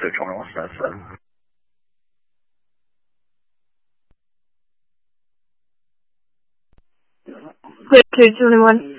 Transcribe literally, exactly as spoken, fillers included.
最重要的身份。 Great, three, two, one.